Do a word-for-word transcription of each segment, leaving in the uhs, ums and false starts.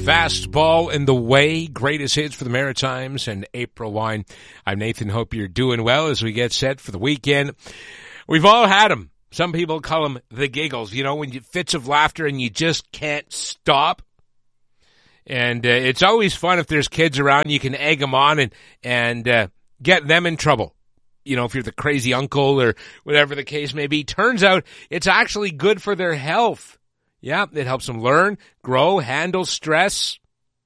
Fastball in the way, greatest hits for the Maritimes and April Wine. I'm Nathan. Hope you're doing well as we get set for the weekend. We've all had them. Some people call them the giggles. You know, when you fits of laughter and you just can't stop. And uh, it's always fun if there's kids around. You can egg them on and and uh, get them in trouble. You know, if you're the crazy uncle or whatever the case may be. Turns out it's actually good for their health. Yeah, it helps them learn, grow, handle stress.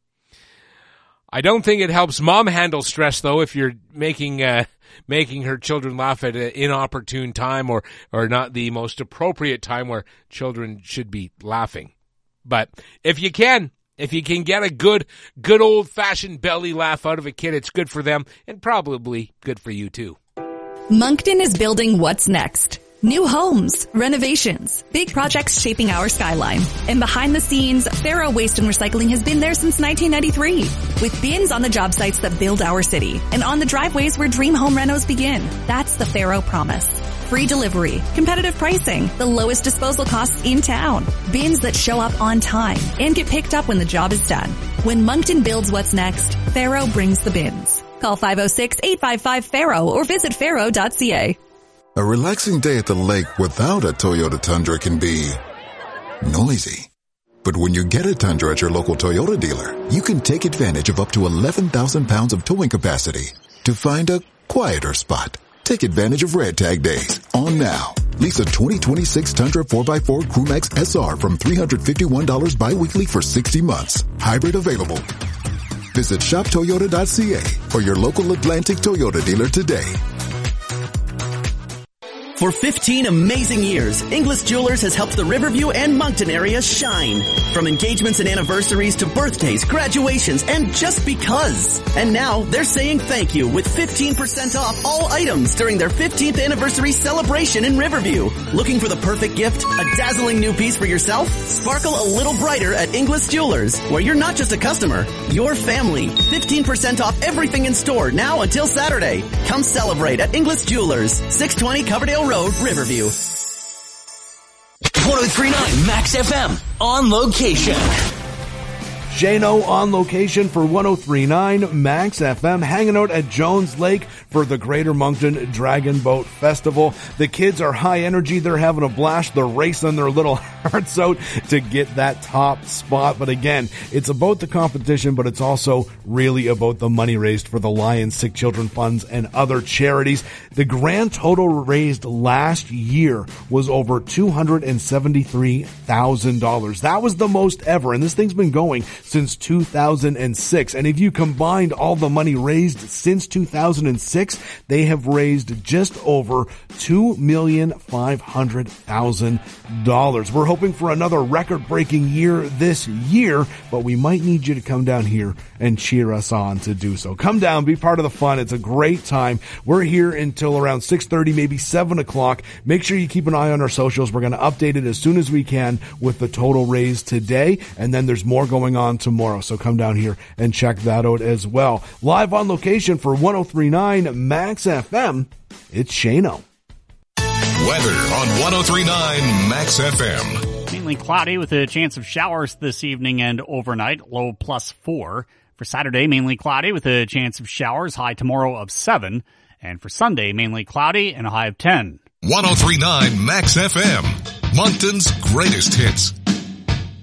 I don't think it helps mom handle stress, though, if you're making uh, making her children laugh at an inopportune time or, or not the most appropriate time where children should be laughing. But if you can, if you can get a good, good old-fashioned belly laugh out of a kid, it's good for them and probably good for you, too. Moncton is building what's next. New homes, renovations, big projects shaping our skyline. And behind the scenes, Faro Waste and Recycling has been there since nineteen ninety-three. With bins on the job sites that build our city and on the driveways where dream home renos begin. That's the Faro promise. Free delivery, competitive pricing, the lowest disposal costs in town. Bins that show up on time and get picked up when the job is done. When Moncton builds what's next, Faro brings the bins. Call five oh six, eight five five, Faro or visit faro dot c a. A relaxing day at the lake without a Toyota Tundra can be noisy. But when you get a Tundra at your local Toyota dealer, you can take advantage of up to eleven thousand pounds of towing capacity to find a quieter spot. Take advantage of Red Tag Days on now. Lease a twenty twenty-six Tundra four by four Crewmax S R from three hundred fifty-one dollars bi-weekly for sixty months. Hybrid available. Visit shop toyota dot c a or your local Atlantic Toyota dealer today. For fifteen amazing years, Inglis Jewelers has helped the Riverview and Moncton area shine. From engagements and anniversaries to birthdays, graduations, and just because. And now they're saying thank you with fifteen percent off all items during their fifteenth anniversary celebration in Riverview. Looking for the perfect gift? A dazzling new piece for yourself? Sparkle a little brighter at Inglis Jewelers, where you're not just a customer, you're family. fifteen percent off everything in store now until Saturday. Come celebrate at Inglis Jewelers, six twenty Coverdale Road, Riverview. one oh three point nine Max F M on location. Shano on location for one oh three point nine Max F M, hanging out at Jones Lake for the Greater Moncton Dragon Boat Festival. The kids are high energy. They're having a blast. They're racing their little hearts out to get that top spot. But again, it's about the competition, but it's also really about the money raised for the Lions Sick Children Funds and other charities. The grand total raised last year was over two hundred seventy-three thousand dollars. That was the most ever, and this thing's been going since two thousand six. And if you combined all the money raised since two thousand six, they have raised just over two million five hundred thousand dollars. We're hoping for another record-breaking year this year, but we might need you to come down here and cheer us on to do so. Come down, be part of the fun. It's a great time. We're here until around six thirty, maybe seven o'clock. Make sure you keep an eye on our socials. We're going to update it as soon as we can with the total raised today, and then there's more going on tomorrow. So come down here and check that out as well. Live on location for one oh three point nine Max F M, it's Shano. Weather on one oh three point nine Max F M. Mainly cloudy with a chance of showers this evening and overnight, low plus four. For Saturday, mainly cloudy with a chance of showers, high tomorrow of seven. And for Sunday, mainly cloudy and a high of ten. one oh three point nine Max F M, Moncton's greatest hits.